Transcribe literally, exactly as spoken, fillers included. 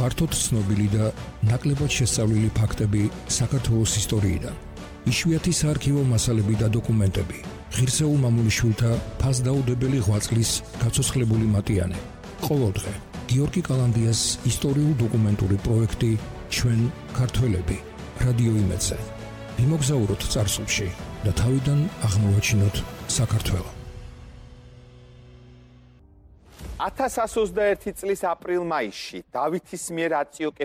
ფართოდ ცნობილი და ნაკლებად შესწავლილი ფაქტები საქართველოს ისტორიიდან. იშვიათი საარქივო მასალები და დოკუმენტები. ღირსეულ მამულიშვილთა ფასდაუდებელი ღვაწლის გაცოცხლებული მატიანე. ყოველდღე გიორგი კალანდიას ისტორიულ-დოკუმენტური პროექტი ჩვენ ქართველები რადიო იმედზე. ვიმოგზაუროთ წარსულში და თავიდან აღმოვაჩინოთ საქართველო. ათას ათას ოცდაერთი წლის აპრილ-მაისში დავითის მიერ აწიოკე